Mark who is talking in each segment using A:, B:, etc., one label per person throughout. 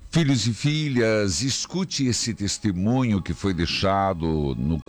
A: Filhos e filhas, escute esse testemunho que foi deixado no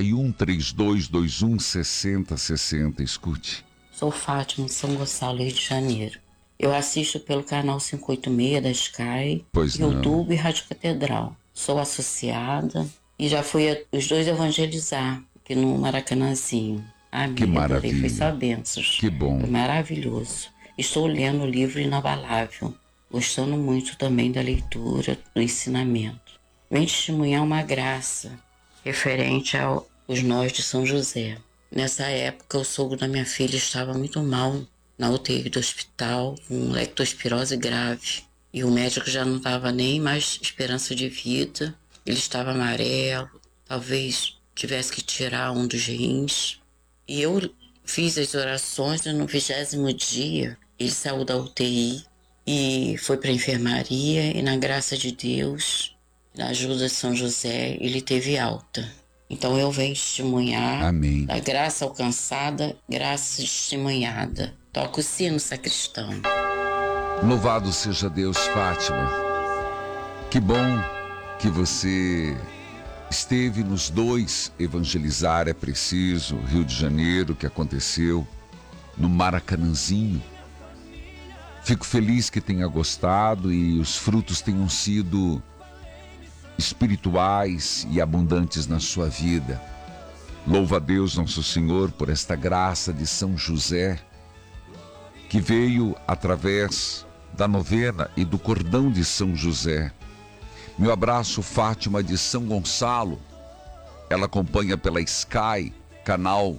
A: 41-3221-6060. Escute.
B: Sou Fátima de São Gonçalo, Rio de Janeiro. Eu assisto pelo canal 586 da Sky, YouTube e Rádio Catedral. Sou associada e já fui os dois evangelizar aqui no Maracanãzinho. Amiga,
A: que maravilha.
B: Foi só bênçãos.
A: Que bom.
B: Foi maravilhoso. Estou lendo o livro Inabalável, gostando muito também da leitura, do ensinamento. Vem testemunhar uma graça referente aos nós de São José. Nessa época, o sogro da minha filha estava muito mal na UTI do hospital, com leptospirose grave. E o médico já não estava nem mais esperança de vida. Ele estava amarelo, talvez tivesse que tirar um dos rins. E eu fiz as orações e no 20º dia ele saiu da UTI e foi para a enfermaria e na graça de Deus, na ajuda de São José, ele teve alta. Então eu venho testemunhar.
A: Amém.
B: Da graça alcançada, graça testemunhada. Toca o sino, sacristão.
A: Louvado seja Deus, Fátima. Que bom que você esteve nos dois evangelizar, é preciso, Rio de Janeiro, que aconteceu no Maracanãzinho. Fico feliz que tenha gostado e os frutos tenham sido espirituais e abundantes na sua vida. Louva a Deus Nosso Senhor por esta graça de São José, que veio através da novena e do cordão de São José. Meu abraço, Fátima de São Gonçalo. Ela acompanha pela Sky, canal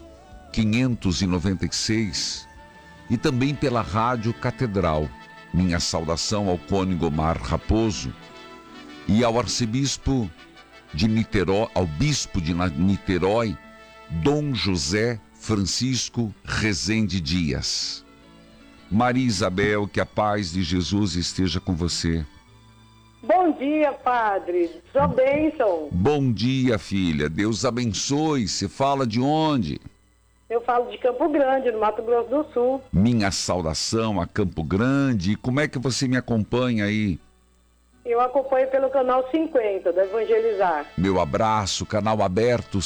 A: 596, e também pela Rádio Catedral. Minha saudação ao cônego Omar Raposo e ao arcebispo de Niterói, ao bispo de Niterói, Dom José Francisco Rezende Dias. Maria Isabel, que a paz de Jesus esteja com você.
C: Bom dia, padre. Sua bênção.
A: Bom dia, filha. Deus abençoe. Você fala de onde?
C: Eu falo de Campo Grande, no Mato Grosso do Sul.
A: Minha saudação a Campo Grande. E como é que você me acompanha aí?
C: Eu acompanho pelo canal 50, da Evangelizar.
A: Meu abraço, canal aberto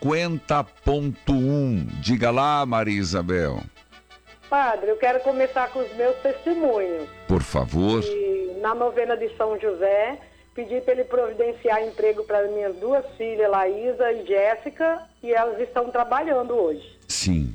A: 50.1. Diga lá, Maria Isabel.
C: Padre, eu quero começar com os meus testemunhos.
A: Por favor.
C: E na novena de São José, pedi para ele providenciar emprego para minhas duas filhas, Laísa e Jéssica, e elas estão trabalhando hoje.
A: Sim.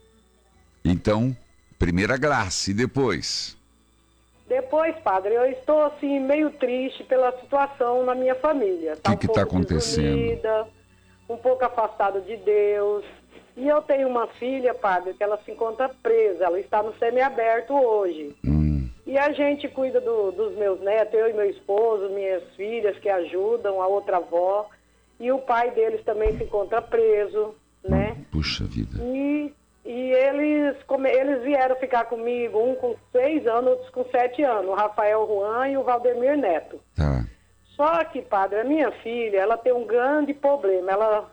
A: Então, primeira graça, e depois?
C: Depois, padre, eu estou assim meio triste pela situação na minha família.
A: O que está acontecendo?
C: Um pouco afastada de Deus. E eu tenho uma filha, padre, que ela se encontra presa. Ela está no semiaberto hoje. E a gente cuida dos meus netos, eu e meu esposo, minhas filhas que ajudam, a outra avó. E o pai deles também se encontra preso, né?
A: Puxa vida.
C: E eles vieram ficar comigo, um com 6 anos, outros com 7 anos. O Rafael Juan e o Valdemir Neto.
A: Tá.
C: Só que, padre, a minha filha, ela tem um grande problema.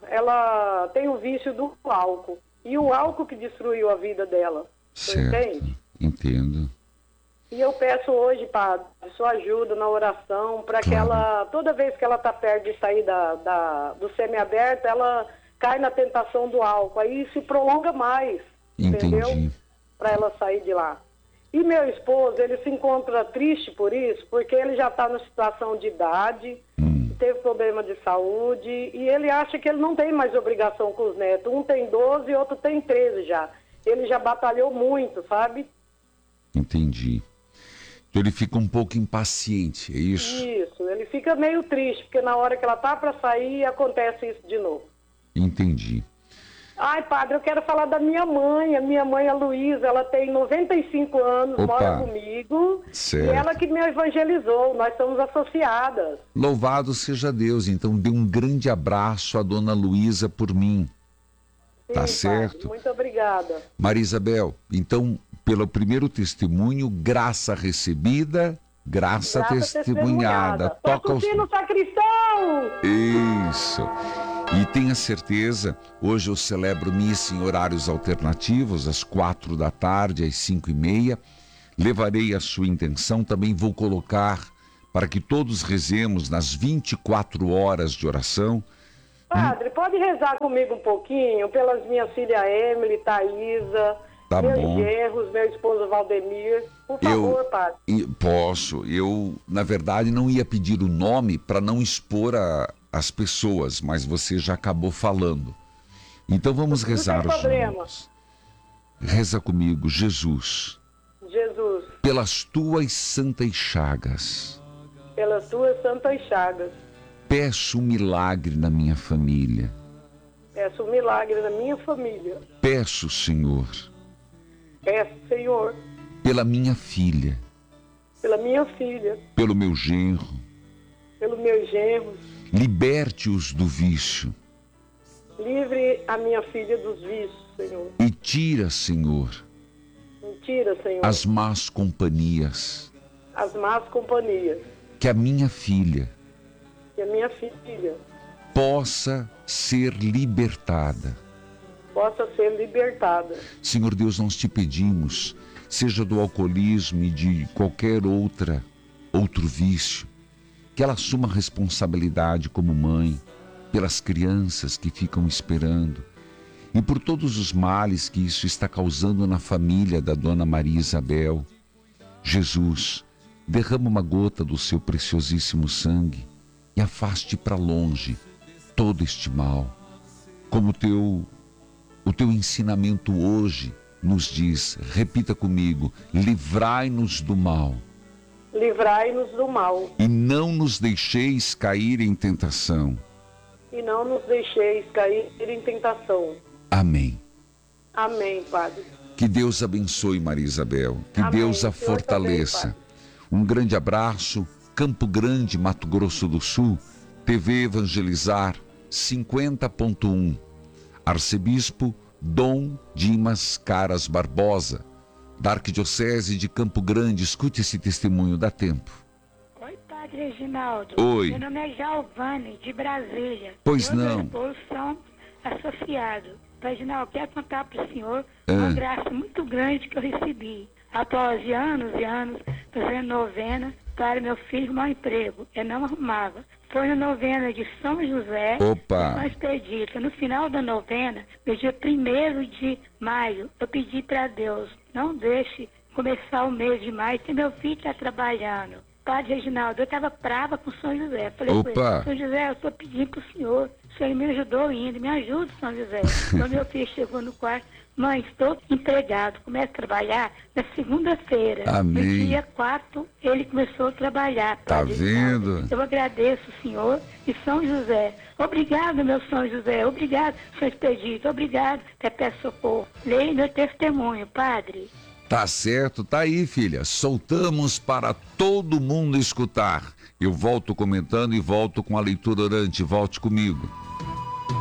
C: Ela tem o vício do álcool. E o álcool que destruiu a vida dela. Você entende?
A: Entendo.
C: E eu peço hoje, padre, sua ajuda na oração, para que ela, toda vez que ela está perto de sair do semiaberto, ela cai na tentação do álcool. Aí se prolonga mais, entendeu? Para ela sair de lá. E meu esposo, ele se encontra triste por isso, porque ele já está na situação de idade, teve problema de saúde, e ele acha que ele não tem mais obrigação com os netos. Um tem 12 e outro tem 13 já. Ele já batalhou muito, sabe?
A: Entendi. Então ele fica um pouco impaciente, é isso?
C: Isso, ele fica meio triste, porque na hora que ela tá para sair, acontece isso de novo.
A: Entendi.
C: Ai, padre, eu quero falar da minha mãe. A minha mãe, a Luísa, ela tem 95 anos, mora comigo.
A: Certo.
C: E ela que me evangelizou, nós somos associadas.
A: Louvado seja Deus. Então dê um grande abraço à dona Luísa por mim.
C: Sim,
A: tá certo?
C: Padre, muito obrigada.
A: Maria Isabel, então, pelo primeiro testemunho, graça recebida, graça testemunhada.
C: Toca o sino, sacristão!
A: Isso. E tenha certeza, hoje eu celebro missa em horários alternativos, às 4 da tarde, às 5:30. Levarei a sua intenção, também vou colocar para que todos rezemos nas 24 horas de oração.
C: Padre, pode rezar comigo um pouquinho pelas minhas filhas Emily, Thaisa,
A: Tá
C: meus
A: bom.
C: genros, meu esposo Valdemir. Por favor, Padre.
A: Posso. Eu, na verdade, não ia pedir o nome para não expor as pessoas, mas você já acabou falando. Então vamos rezar juntos. Reza comigo, Jesus.
C: Jesus,
A: Pelas tuas santas chagas,
C: pelas tuas santas chagas,
A: peço um milagre na minha família.
C: peço um milagre na minha família.
A: Peço, Senhor,
C: Peço, Senhor,
A: pela minha filha,
C: pela minha filha,
A: pelo meu genro.
C: pelos meus genros.
A: Liberte-os do vício
C: Livre a minha filha dos vícios, Senhor.
A: e tira, Senhor,
C: Mentira, Senhor.
A: as más companhias.
C: As más companhias.
A: Que a minha filha
C: Que a minha filha
A: possa ser libertada.
C: possa ser libertada.
A: Senhor Deus, nós te pedimos, seja do alcoolismo e de qualquer outro vício, que ela assuma a responsabilidade como mãe, pelas crianças que ficam esperando e por todos os males que isso está causando na família da Dona Maria Isabel. Jesus, derrama uma gota do seu preciosíssimo sangue e afaste para longe todo este mal. Como o teu ensinamento hoje nos diz, repita comigo, livrai-nos do mal.
C: Livrai-nos do mal
A: E não nos deixeis cair em tentação.
C: e não nos deixeis cair em tentação.
A: Amém.
C: Amém, Padre.
A: Que Deus abençoe Maria Isabel. Que
C: Amém.
A: Deus a
C: O Senhor
A: fortaleça.
C: também,
A: Um grande abraço. Campo Grande, Mato Grosso do Sul. TV Evangelizar 50.1. Arcebispo Dom Dimas Caras Barbosa, da Arquidiocese de Campo Grande. Escute esse testemunho, dá tempo.
D: Oi, Padre Reginaldo.
A: Oi.
D: Meu nome é Giovanni, de Brasília.
A: Pois
D: Eu
A: não.
D: São associado. Padre Reginaldo, quero contar para o senhor
A: Ah.
D: uma graça muito grande que eu recebi. Após anos e anos fazendo novena para meu filho arrumar um emprego. Eu não arrumava. Foi na novena de São José,
A: Opa.
D: São Expedita. No final da novena, no dia 1º de maio, eu pedi para Deus, não deixe começar o mês de maio, se meu filho está trabalhando. Padre Reginaldo, eu estava brava com São José. Falei com
A: Opa.
D: ele, São José, eu estou pedindo para o senhor me ajudou ainda, me ajuda, São José. Quando meu filho chegou no quarto, mãe, estou empregado, começo a trabalhar na segunda-feira.
A: Amém.
D: No dia 4, ele começou a trabalhar.
A: Tá
D: Padre Reginaldo.
A: vendo?
D: Eu agradeço o senhor e São José. Obrigado, meu São José. Obrigado, São Expedito. Obrigado, Pepe Socorro. Leia meu testemunho, Padre.
A: Tá certo, tá aí, filha. Soltamos para todo mundo escutar. Eu volto comentando e volto com a leitura orante. Volte comigo.